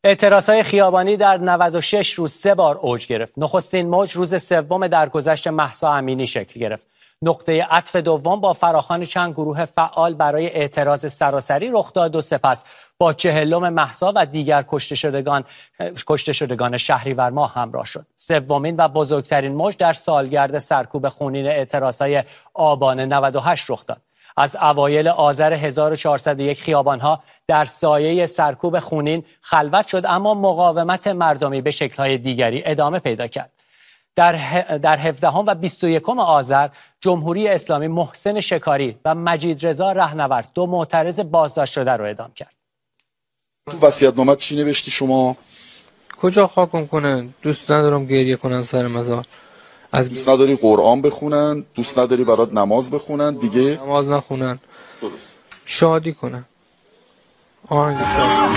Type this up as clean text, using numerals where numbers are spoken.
اعتراضهای خیابانی در 96 روز 3 بار اوج گرفت. نخستین موج روز سوم درگذشت مهسا امینی شکل گرفت. نقطه عطف دوم با فراخوان چند گروه فعال برای اعتراض سراسری رخ داد و سپس با 40م مهسا و دیگر کشته شدگان شهریور ماه همراه شد. سومین و بزرگترین موج در سالگرد سرکوب خونین اعتراضهای آبان 98 رخ داد. از اوایل آذر 1401 خیابانها در سایه سرکوب خونین خلوت شد، اما مقاومت مردمی به شکل‌های دیگری ادامه پیدا کرد. در 17 و 21 آذر جمهوری اسلامی محسن شکاری و مجید رضا رهنورد، 2 معترض بازداشت شده رو اعدام کرد. تو وصیت‌نامه چی نوشتی شما؟ کجا خاکم کنن؟ دوست ندارم گریه کنن سر مزار. دوست نداری قرآن بخونن؟ دوست نداری برات نماز بخونن؟ دیگه نماز نخونن. درست. شادی کنن. آهنگ شادی.